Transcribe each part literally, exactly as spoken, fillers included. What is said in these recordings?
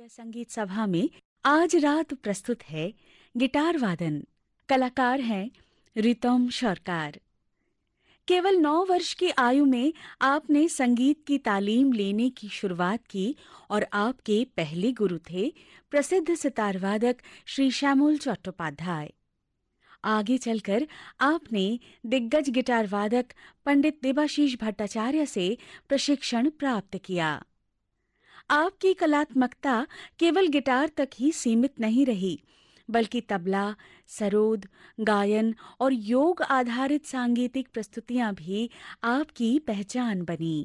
भारतीय संगीत सभा में आज रात प्रस्तुत है गिटार वादन। कलाकार हैं रितम सरकार। केवल नौ वर्ष की आयु में आपने संगीत की तालीम लेने की शुरुआत की और आपके पहले गुरु थे प्रसिद्ध सितार वादक श्री श्यामल चट्टोपाध्याय। आगे चलकर आपने दिग्गज गिटार वादक पंडित देबाशीष भट्टाचार्य से प्रशिक्षण प्राप्त किया। आपकी कलात्मकता केवल गिटार तक ही सीमित नहीं रही, बल्कि तबला, सरोद, गायन और योग आधारित सांगीतिक प्रस्तुतियां भी आपकी पहचान बनी।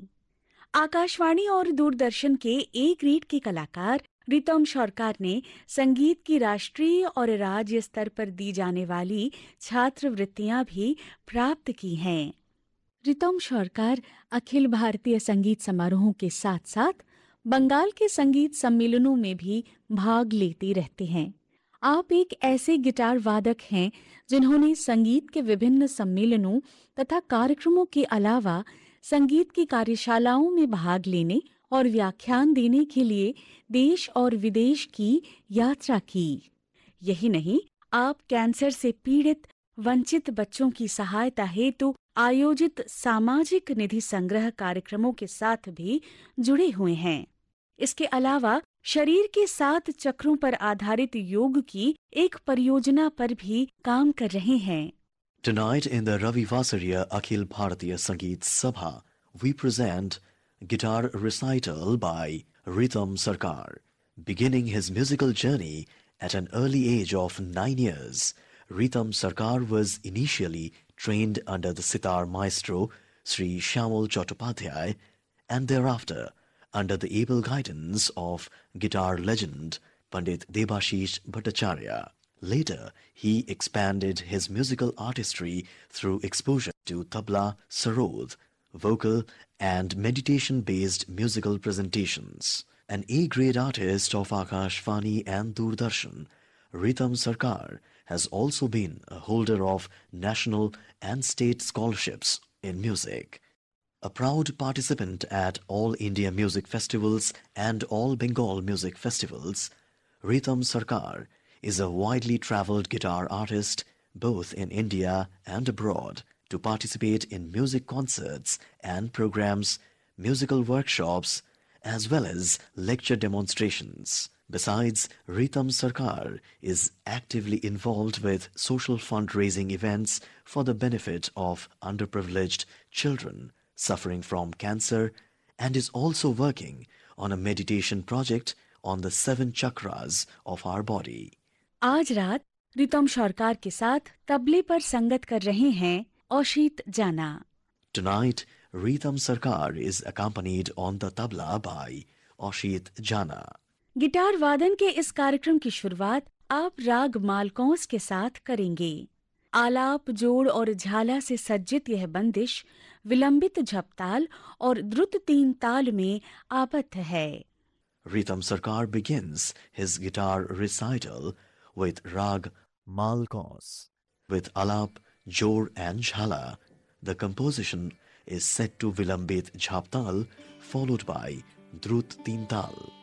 आकाशवाणी और दूरदर्शन के ए ग्रेड के कलाकार रितम सरकार ने संगीत की राष्ट्रीय और राज्य स्तर पर दी जाने वाली छात्रवृत्तियां भी प्राप्त की हैं। रितम सरकार अखिल भारतीय संगीत समारोहों के साथ साथ बंगाल के संगीत सम्मेलनों में भी भाग लेते रहते हैं। आप एक ऐसे गिटार वादक हैं जिन्होंने संगीत के विभिन्न सम्मेलनों तथा कार्यक्रमों के अलावा संगीत की कार्यशालाओं में भाग लेने और व्याख्यान देने के लिए देश और विदेश की यात्रा की। यही नहीं, आप कैंसर से पीड़ित वंचित बच्चों की सहायता हेतु आयोजित सामाजिक निधि संग्रह कार्यक्रमों के साथ भी जुड़े हुए हैं। इसके अलावा शरीर के सात चक्रों पर आधारित योग की एक परियोजना पर भी काम कर रहे हैं। Tonight in the Ravi Vasariya Akhil Bharatiya Sangeet Sabha, we present guitar recital by Ritam Sarkar. Beginning his musical journey at an early age of nine years, Ritam Sarkar was initially trained under the sitar maestro Sri Shyamal Chattopadhyay and thereafter under the able guidance of guitar legend Pandit Debashish Bhattacharya. Later, he expanded his musical artistry through exposure to tabla, sarod, vocal and meditation-based musical presentations. An A-grade artist of Akashvani and Doordarshan, Ritam Sarkar has also been a holder of national and state scholarships in music. A proud participant at All India Music Festivals and All Bengal Music Festivals, Ritam Sarkar is a widely travelled guitar artist both in India and abroad to participate in music concerts and programs, musical workshops, as well as lecture demonstrations. Besides, Ritam Sarkar is actively involved with social fundraising events for the benefit of underprivileged children suffering from cancer and is also working on a meditation project on the seven chakras of our body. आज रात रितम सरकार के साथ तबले पर संगत कर रहे हैं औशित जाना। Tonight, Ritam Sarkar is accompanied on the tabla by Oshit Jana. Guitar वादन के इस कार्यक्रम की शुरुआत आप राग मालकौंस के साथ करेंगे। आलाप, जोड़ और झाला से सज्जित यह बंदिश विलंबित झपताल और द्रुत तीन ताल में आबद्ध है। Ritam Sarkar begins his guitar recital with Rag Malkaus. With Alap, Jor and Jhala, the composition is set to Vilambit Jhaptal followed by Drut Tintal.